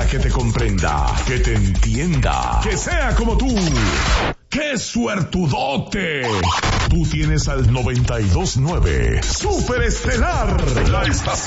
que te comprenda, que te entienda, que sea como tú. ¡Qué suertudote! Tú tienes al 92.9 Superestelar, la estación